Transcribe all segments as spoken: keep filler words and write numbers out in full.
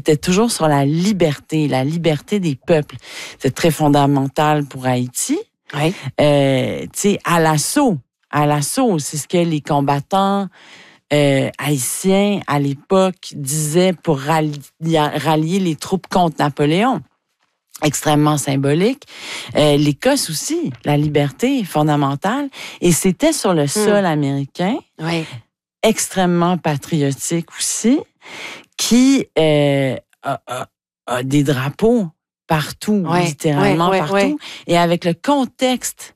c'était toujours sur la liberté, la liberté des peuples. C'est très fondamental pour Haïti. Oui. Euh, tu sais, à l'assaut, à l'assaut, c'est ce que les combattants euh, haïtiens à l'époque disaient pour rallier, rallier les troupes contre Napoléon. Extrêmement symbolique. Euh, L'Écosse aussi, la liberté fondamentale. Et c'était sur le sol mmh. américain, oui. extrêmement patriotique aussi, qui euh, a, a, a des drapeaux partout, oui, littéralement oui, oui, partout. Oui. Et avec le contexte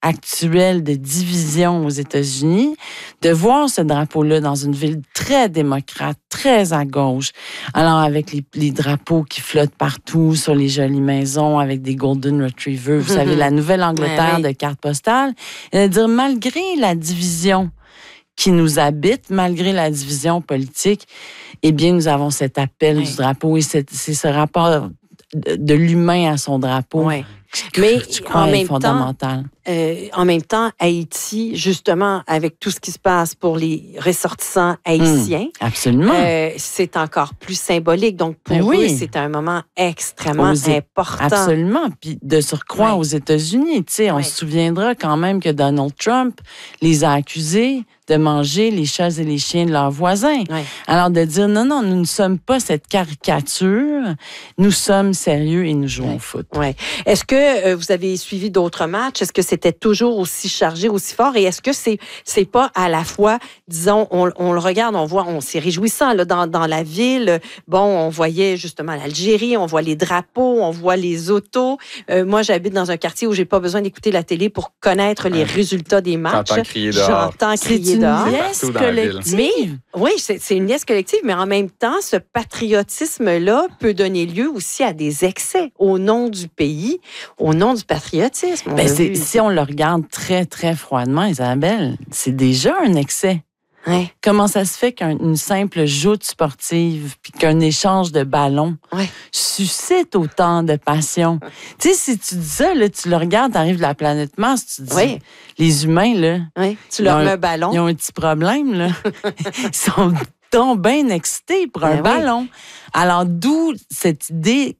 actuel de division aux États-Unis, de voir ce drapeau-là dans une ville très démocrate, très à gauche, alors avec les, les drapeaux qui flottent partout sur les jolies maisons, avec des Golden Retrievers, vous mm-hmm. savez, la Nouvelle-Angleterre ouais, oui. de cartes postales, et de dire, malgré la division qui nous habite, malgré la division politique, eh bien, nous avons cet appel oui. du drapeau, et c'est, c'est ce rapport de, de l'humain à son drapeau. Oui. Mais je crois en même fondamental. temps, euh, en même temps, Haïti, justement, avec tout ce qui se passe pour les ressortissants haïtiens, mmh, absolument, euh, c'est encore plus symbolique. Donc pour Mais eux, oui. c'est un moment extrêmement aux important. Absolument. Puis de surcroît, ouais. aux États-Unis, tu sais, on ouais. se souviendra quand même que Donald Trump les a accusés de manger les chats et les chiens de leurs voisins. Ouais. Alors de dire non, non, nous ne sommes pas cette caricature, nous sommes sérieux et nous jouons ouais. au foot. Ouais. Est-ce que euh, vous avez suivi d'autres matchs? Est-ce que c'était toujours aussi chargé, aussi fort? Et est-ce que c'est c'est pas à la fois, disons, on, on le regarde, on voit, on s'est réjouissant là, dans, dans la ville. Bon, on voyait justement l'Algérie, on voit les drapeaux, on voit les autos. Euh, moi, j'habite dans un quartier où j'ai pas besoin d'écouter la télé pour connaître les ouais. résultats des matchs. J'entends crier dehors. J'entends crier c'est dehors. Une liesse collective. Mais, oui, c'est, c'est une liesse collective, mais en même temps, ce patriotisme-là peut donner lieu aussi à des excès au nom du pays, au nom du patriotisme. Ben c'est, si on le regarde très, très froidement, Isabelle, c'est déjà un excès. Ouais. Comment ça se fait qu'une simple joute sportive puis qu'un échange de ballons ouais. suscite autant de passion? Ouais. Tu sais, si tu dis ça, là, tu le regardes, t'arrives de la planète Mars, tu dis, ouais. les humains, là, ouais. tu leur mets un ballon. Ils ont un petit problème, là. Ils sont donc bien excités pour un ben ballon. Oui. Alors, d'où cette idée...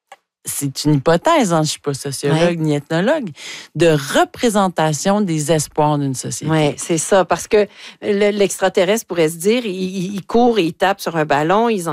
C'est une hypothèse, hein, je ne suis pas sociologue ouais. ni ethnologue, de représentation des espoirs d'une société. Oui, c'est ça, parce que le, l'extraterrestre pourrait se dire, il, il court et il tape sur un ballon, ils